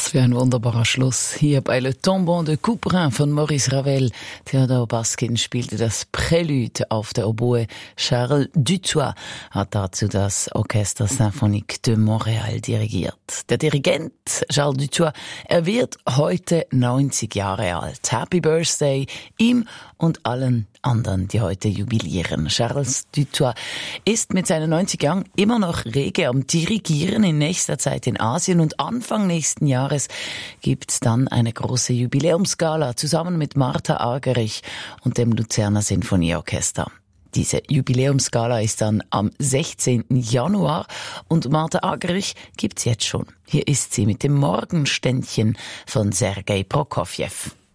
Was für ein wunderbarer Schluss. Hier bei Le Tombeau de Couperin von Maurice Ravel. Theodor Baskin spielte das Prélude auf der Oboe. Charles Dutoit hat dazu das Orchester Symphonique de Montréal dirigiert. Der Dirigent Charles Dutoit, er wird heute 90 Jahre alt. Happy Birthday ihm und allen anderen, die heute jubilieren. Charles Dutoit ist mit seinen 90 Jahren immer noch rege am Dirigieren, in nächster Zeit in Asien, und Anfang nächsten Jahres gibt's dann eine große Jubiläumsgala zusammen mit Martha Argerich und dem Luzerner Sinfonieorchester. Diese Jubiläumsgala ist dann am 16. Januar und Martha Argerich gibt's jetzt schon. Hier ist sie mit dem Morgenständchen von Sergei Prokofjew.